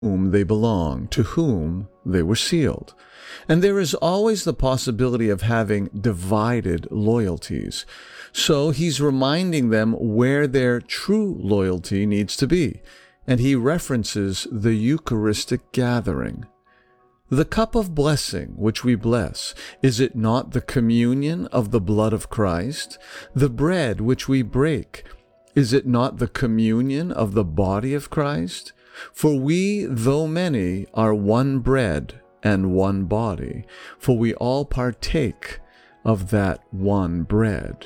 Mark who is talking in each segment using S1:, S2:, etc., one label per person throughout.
S1: whom they belong, to whom they were sealed. And there is always the possibility of having divided loyalties. So he's reminding them where their true loyalty needs to be. And he references the Eucharistic gathering. The cup of blessing which we bless, is it not the communion of the blood of Christ? The bread which we break, is it not the communion of the body of Christ? For we, though many, are one bread and one body, for we all partake of that one bread.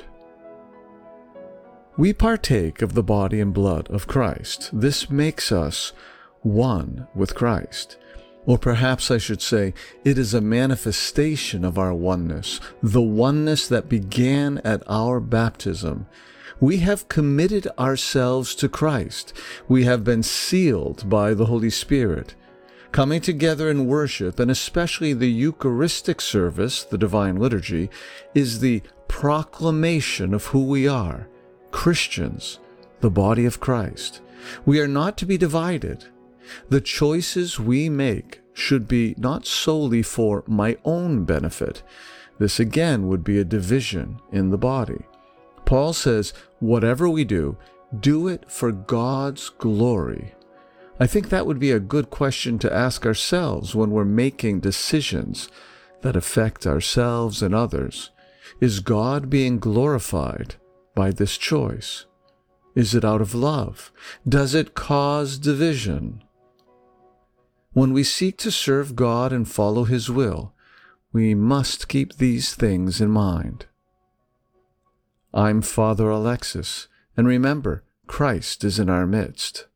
S1: We partake of the body and blood of Christ. This makes us one with Christ. Or perhaps I should say, it is a manifestation of our oneness, the oneness that began at our baptism. We have committed ourselves to Christ. We have been sealed by the Holy Spirit. Coming together in worship, and especially the Eucharistic service, the Divine Liturgy, is the proclamation of who we are, Christians, the body of Christ. We are not to be divided. The choices we make should be not solely for my own benefit. This again would be a division in the body. Paul says, whatever we do, do it for God's glory. I think that would be a good question to ask ourselves when we're making decisions that affect ourselves and others. Is God being glorified by this choice? Is it out of love? Does it cause division? When we seek to serve God and follow His will, we must keep these things in mind. I'm Father Alexis, and remember, Christ is in our midst.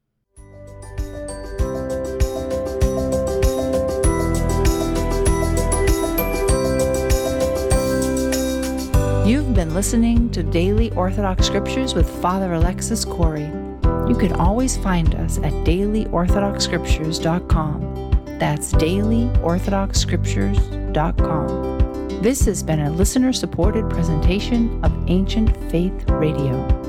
S2: You've been listening to Daily Orthodox Scriptures with Father Alexis Corey. You can always find us at dailyorthodoxscriptures.com. That's dailyorthodoxscriptures.com. This has been a listener-supported presentation of Ancient Faith Radio.